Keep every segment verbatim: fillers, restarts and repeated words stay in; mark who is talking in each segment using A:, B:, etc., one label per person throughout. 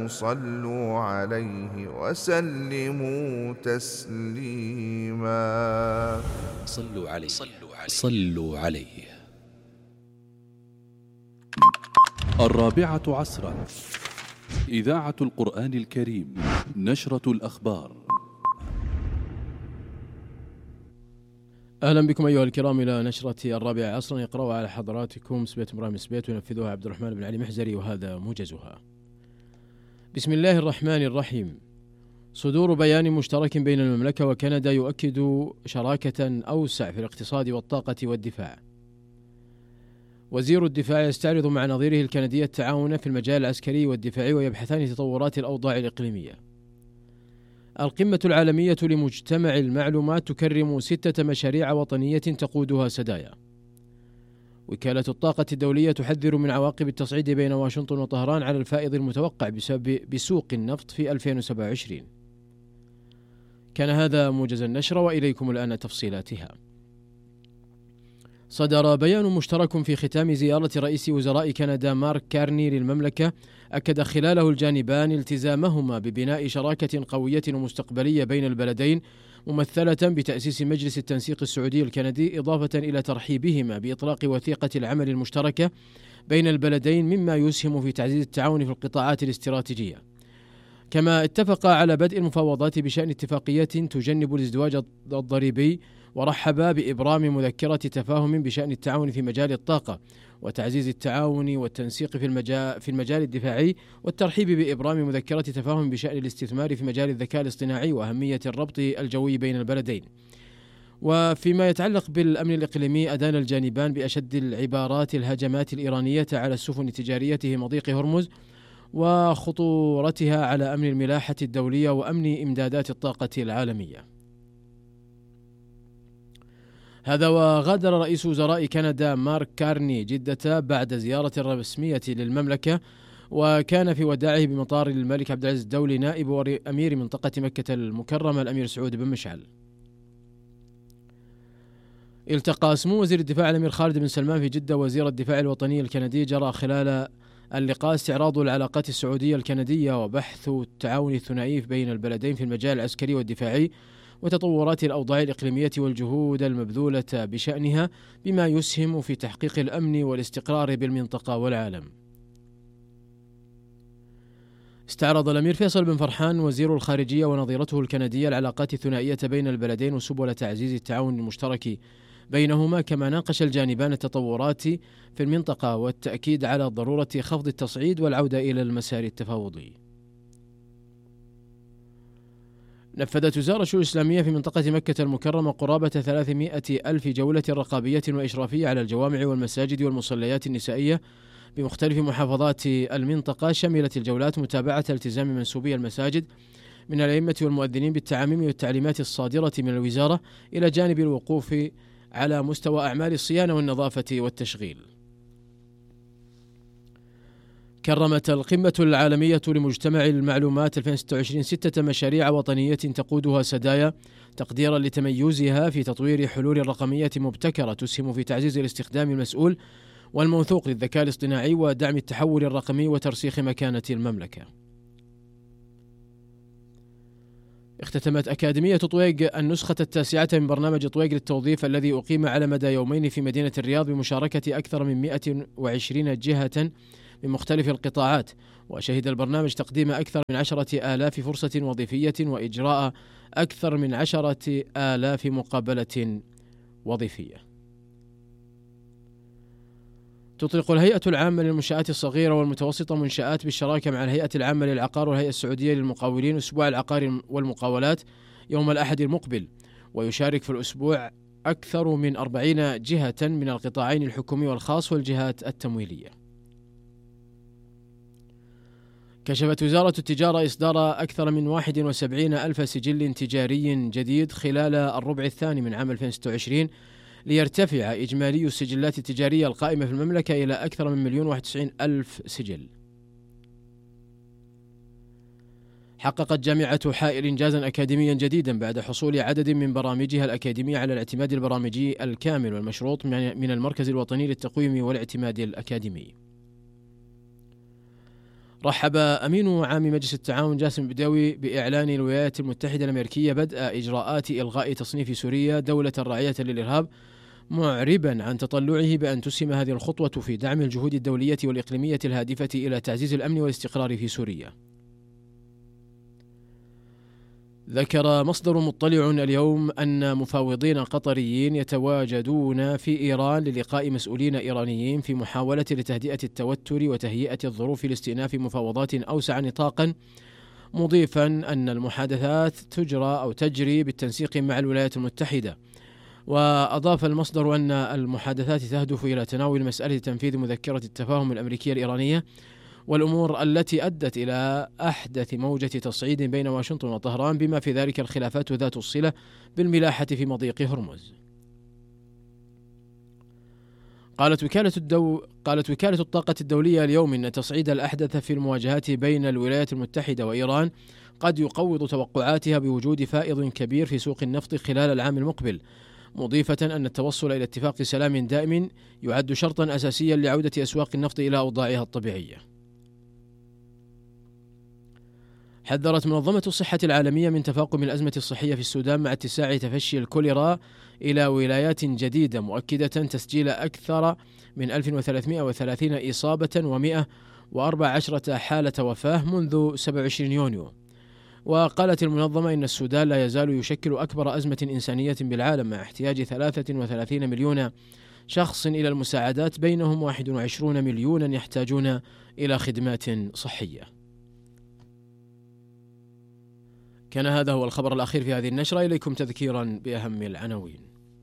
A: صلوا عليه وسلموا تسليما.
B: صلوا عليه صلوا عليه.
C: الرابعة عصرا، إذاعة القرآن الكريم، نشرة الأخبار.
D: أهلا بكم أيها الكرام إلى نشرة الرابعة عصرا، يقرأها على حضراتكم سبيت إبراهيم سبيت وينفذها عبد الرحمن بن علي محزري، وهذا موجزها. بسم الله الرحمن الرحيم. صدور بيان مشترك بين المملكة وكندا يؤكد شراكة أوسع في الاقتصاد والطاقة والدفاع. وزير الدفاع يستعرض مع نظيره الكندي التعاون في المجال العسكري والدفاعي ويبحثان تطورات الأوضاع الإقليمية. القمة العالمية لمجتمع المعلومات تكرم ستة مشاريع وطنية تقودها سدايا. وكالة الطاقة الدولية تحذر من عواقب التصعيد بين واشنطن وطهران على الفائض المتوقع بسبب بسوق النفط في ألفين وسبعة وعشرين. كان هذا موجز النشرة، وإليكم الآن تفصيلاتها. صدر بيان مشترك في ختام زيارة رئيس وزراء كندا مارك كارني للمملكة، أكد خلاله الجانبان التزامهما ببناء شراكة قوية ومستقبلية بين البلدين، ممثلة بتأسيس مجلس التنسيق السعودي الكندي، إضافة إلى ترحيبهما بإطلاق وثيقة العمل المشتركة بين البلدين، مما يسهم في تعزيز التعاون في القطاعات الاستراتيجية. كما اتفقا على بدء المفاوضات بشأن اتفاقية تجنب الازدواج الضريبي، ورحبا بإبرام مذكرة تفاهم بشأن التعاون في مجال الطاقة وتعزيز التعاون والتنسيق في المجال, في المجال الدفاعي، والترحيب بإبرام مذكرة تفاهم بشأن الاستثمار في مجال الذكاء الاصطناعي وأهمية الربط الجوي بين البلدين. وفيما يتعلق بالأمن الإقليمي، أدان الجانبان بأشد العبارات الهجمات الإيرانية على السفن التجارية في مضيق هرمز وخطورتها على أمن الملاحة الدولية وأمن إمدادات الطاقة العالمية. هذا وغادر رئيس وزراء كندا مارك كارني جدة بعد زيارة رسمية للمملكة، وكان في وداعه بمطار الملك عبد العزيز الدولي نائب أمير منطقة مكة المكرمة الأمير سعود بن مشعل. التقى سمو وزير الدفاع الأمير خالد بن سلمان في جدة وزير الدفاع الوطني الكندي. جرى خلال اللقاء استعراض العلاقات السعودية الكندية وبحث التعاون الثنائي بين البلدين في المجال العسكري والدفاعي، وتطورات الأوضاع الإقليمية والجهود المبذولة بشأنها، بما يسهم في تحقيق الأمن والاستقرار بالمنطقة والعالم. استعرض الأمير فيصل بن فرحان وزير الخارجية ونظيرته الكندية العلاقات الثنائية بين البلدين وسبل تعزيز التعاون المشترك بينهما، كما ناقش الجانبان التطورات في المنطقة والتأكيد على ضرورة خفض التصعيد والعودة إلى المسار التفاوضي. نفذت وزارة الشؤون الإسلامية في منطقة مكة المكرمة قرابة ثلاثمائة ألف جولة رقابية وإشرافية على الجوامع والمساجد والمصليات النسائية بمختلف محافظات المنطقة. شملت الجولات متابعة التزام منسوبي المساجد من الأئمة والمؤذنين بالتعاميم والتعليمات الصادرة من الوزارة، إلى جانب الوقوف على مستوى أعمال الصيانة والنظافة والتشغيل. كرمت القمة العالمية لمجتمع المعلومات ألفين وستة وعشرين ستة مشاريع وطنية تقودها سدايا، تقديرا لتميزها في تطوير حلول رقمية مبتكرة تسهم في تعزيز الاستخدام المسؤول والموثوق للذكاء الاصطناعي ودعم التحول الرقمي وترسيخ مكانة المملكة. اختتمت أكاديمية طويق النسخة التاسعة من برنامج طويق للتوظيف الذي أقيم على مدى يومين في مدينة الرياض بمشاركة أكثر من مئة وعشرين جهة من مختلف القطاعات. وشهد البرنامج تقديم أكثر من عشرة آلاف فرصة وظيفية وإجراء أكثر من عشرة آلاف مقابلة وظيفية. تطلق الهيئة العامة للمنشآت الصغيرة والمتوسطة منشآت بالشراكة مع الهيئة العامة للعقار والهيئة السعودية للمقاولين أسبوع العقار والمقاولات يوم الأحد المقبل، ويشارك في الأسبوع أكثر من أربعين جهة من القطاعين الحكومي والخاص والجهات التمويلية. كشفت وزارة التجارة إصدار أكثر من واحد وسبعين ألف سجل تجاري جديد خلال الربع الثاني من عام ألفين وستة وعشرين، ليرتفع إجمالي السجلات التجارية القائمة في المملكة إلى أكثر من مليون واحد وتسعين ألف سجل. حققت جامعة حائل إنجازا أكاديميا جديدا بعد حصول عدد من برامجها الأكاديمية على الاعتماد البرامجي الكامل والمشروط من المركز الوطني للتقويم والاعتماد الأكاديمي. رحب أمين عام مجلس التعاون جاسم البداوي بإعلان الولايات المتحدة الأمريكية بدء إجراءات إلغاء تصنيف سوريا دولة راعية للإرهاب، معربا عن تطلعه بأن تسهم هذه الخطوة في دعم الجهود الدولية والإقليمية الهادفة إلى تعزيز الأمن والاستقرار في سوريا. ذكر مصدر مطلع اليوم أن مفاوضين قطريين يتواجدون في إيران للقاء مسؤولين إيرانيين في محاولة لتهدئة التوتر وتهيئة الظروف لاستئناف مفاوضات أوسع نطاقا، مضيفا أن المحادثات تجرى أو تجري بالتنسيق مع الولايات المتحدة. وأضاف المصدر أن المحادثات تهدف إلى تناول مسألة تنفيذ مذكرة التفاهم الأمريكية الإيرانية والأمور التي أدت إلى أحدث موجة تصعيد بين واشنطن وطهران، بما في ذلك الخلافات ذات الصلة بالملاحة في مضيق هرمز. قالت وكالة الدو قالت وكالة الطاقة الدولية اليوم إن تصعيد الأحدث في المواجهات بين الولايات المتحدة وإيران قد يقوض توقعاتها بوجود فائض كبير في سوق النفط خلال العام المقبل، مضيفة أن التوصل إلى اتفاق سلام دائم يعد شرطا أساسيا لعودة أسواق النفط إلى أوضاعها الطبيعية. حذرت منظمة الصحة العالمية من تفاقم الأزمة الصحية في السودان مع اتساع تفشي الكوليرا إلى ولايات جديدة، مؤكدة تسجيل أكثر من ألف وثلاثمائة وثلاثين إصابة ومئة وأربع عشرة حالة وفاة منذ سبعة وعشرين يونيو. وقالت المنظمة إن السودان لا يزال يشكل أكبر أزمة إنسانية بالعالم، مع احتياج ثلاثة وثلاثين مليون شخص إلى المساعدات، بينهم واحد وعشرين مليونا يحتاجون إلى خدمات صحية. كان هذا هو الخبر الأخير في هذه النشرة. إليكم تذكيرا بأهم العناوين.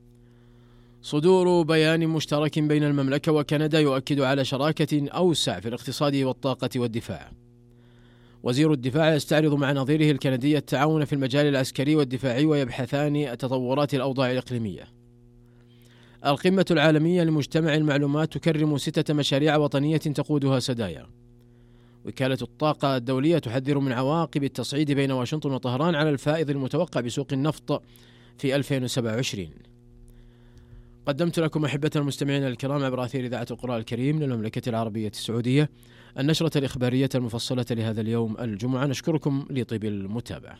D: صدور بيان مشترك بين المملكة وكندا يؤكد على شراكة أوسع في الاقتصاد والطاقة والدفاع. وزير الدفاع يستعرض مع نظيره الكندي التعاون في المجال العسكري والدفاعي ويبحثان تطورات الأوضاع الإقليمية. القمة العالمية لمجتمع المعلومات تكرم ستة مشاريع وطنية تقودها سدايا. وكالة الطاقة الدولية تحذر من عواقب التصعيد بين واشنطن وطهران على الفائض المتوقع بسوق النفط في ألفين وسبعة وعشرين. قدمت لكم أحبة المستمعين الكرام عبر أثير إذاعة القرآن الكريم من المملكة العربية السعودية النشرة الإخبارية المفصلة لهذا اليوم الجمعة. نشكركم لطيب المتابعة.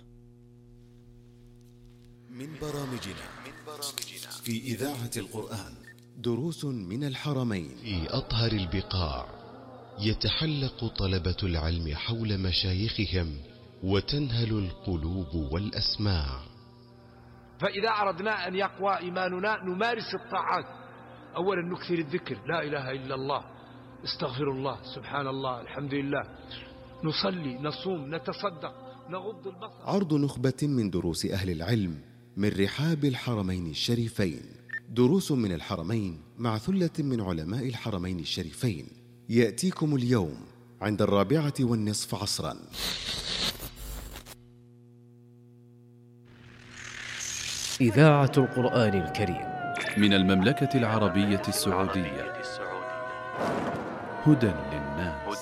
E: من برامجنا في إذاعة القرآن دروس من الحرمين.
F: في أطهر البقاع يتحلق طلبة العلم حول مشايخهم وتنهل القلوب والأسماع.
G: فإذا أردنا أن يقوى إيماننا نمارس الطاعات. أولا نكثر الذكر، لا إله إلا الله، استغفر الله، سبحان الله، الحمد لله، نصلي، نصوم، نتصدق، نغض البصر.
E: عرض نخبة من دروس أهل العلم من رحاب الحرمين الشريفين. دروس من الحرمين مع ثلة من علماء الحرمين الشريفين يأتيكم اليوم عند الرابعة والنصف عصرا.
D: إذاعة القرآن الكريم
C: من المملكة العربية السعودية، هدى